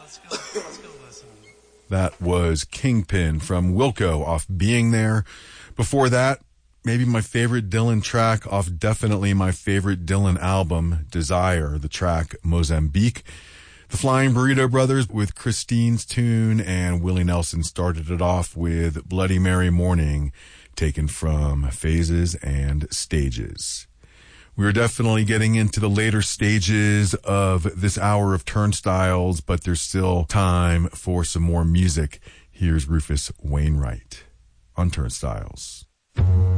go listen. That was Kingpin from Wilco off Being There. Before that, maybe my favorite Dylan track off definitely my favorite Dylan album, Desire, the track Mozambique. The Flying Burrito Brothers with Christine's Tune, and Willie Nelson started it off with Bloody Mary Morning, taken from Phases and Stages. We're definitely getting into the later stages of this hour of Turnstiles, but there's still time for some more music. Here's Rufus Wainwright on Turnstiles.